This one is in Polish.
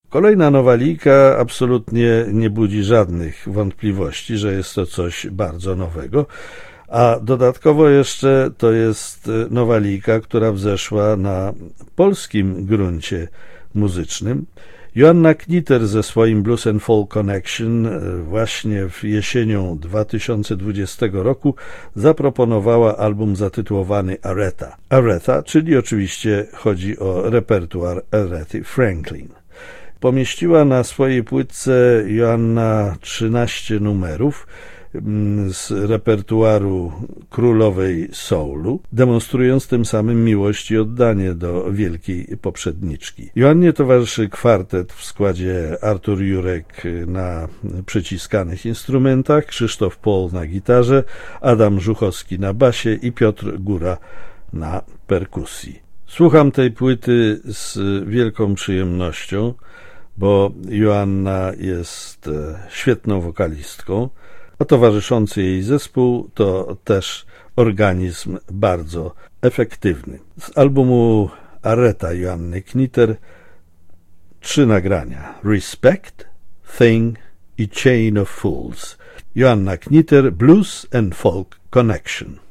Kolejna nowalika absolutnie nie budzi żadnych wątpliwości, że jest to coś bardzo nowego, a dodatkowo jeszcze to jest nowalika, która wzeszła na polskim gruncie muzycznym. Joanna Kniter ze swoim Blues and Folk Connection właśnie w jesienią 2020 roku zaproponowała album zatytułowany Aretha. Aretha, czyli oczywiście chodzi o repertuar Arethy Franklin. Pomieściła na swojej płytce Joanna 13 numerów z repertuaru królowej soulu, demonstrując tym samym miłość i oddanie do wielkiej poprzedniczki. Joannie towarzyszy kwartet w składzie Artur Jurek na przyciskanych instrumentach, Krzysztof Pol na gitarze, Adam Żuchowski na basie i Piotr Góra na perkusji. Słucham tej płyty z wielką przyjemnością, bo Joanna jest świetną wokalistką, a towarzyszący jej zespół to też organizm bardzo efektywny. Z albumu Aretha Joanny Kniter 3 nagrania: Respect, Thing i Chain of Fools. Joanna Kniter, Blues and Folk Connection.